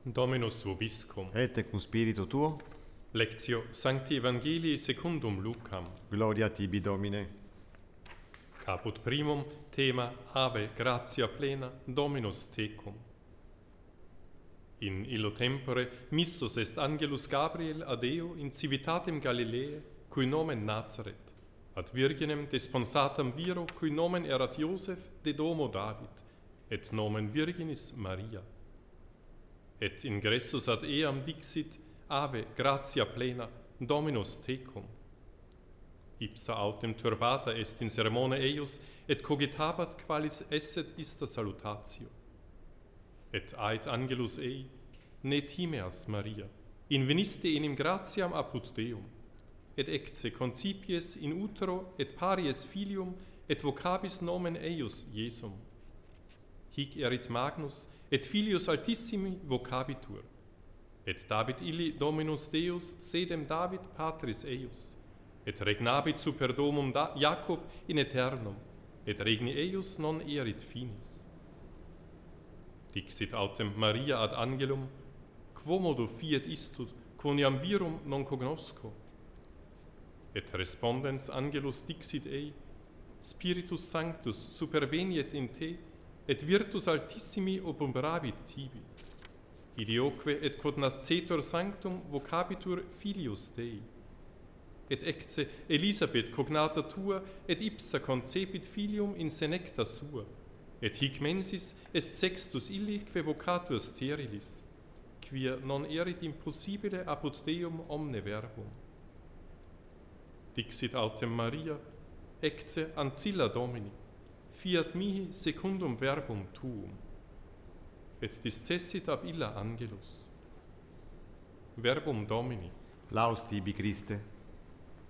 Dominus vobiscum. Et cum spiritu tuo, Lectio Sancti Evangelii secundum Lucam. gloria tibi Domine. Caput primum thema Ave gratia plena Dominus tecum. In illo tempore missus est Angelus Gabriel ad eo in civitatem Galileae, cui nomen Nazareth, ad virginem desponsatam viro, cui nomen erat Iosef de domo David, et nomen Virginis Maria. Et ingressus ad eam dixit, Ave gratia plena Dominus tecum. Ipsa autem turbata est in sermone eius, et cogitabat qualis esset ista salutatio. Et ait angelus ei, ne timeas Maria, inveniste enim gratiam apud Deum, et ecce concipies in utero et paries filium, et vocabis nomen eius Iesum. Hic erit Magnus, et filius altissimi vocabitur, et David illi Dominus Deus sedem David patris eius, et regnabit super domum Jacob in aeternum, et regni eius non erit finis. Dixit autem Maria ad angelum, quomodo fiet istud, quoniam virum non cognosco? Et respondens angelus dixit ei, Spiritus Sanctus superveniet in te, et virtus altissimi obumbrabit tibi. Idioque et quod nascetur sanctum vocabitur filius Dei. Et ecce Elisabeth cognata tua, et ipsa concepit filium in senecta sua, et hic mensis est sextus illi que vocatur sterilis, quia non erit impossibile apud Deum omne verbum. Dixit autem Maria, ecce ancilla Domini, fiat mihi secundum verbum tuum. Et discessit ab illa angelus. Verbum Domini. Laus tibi Christe.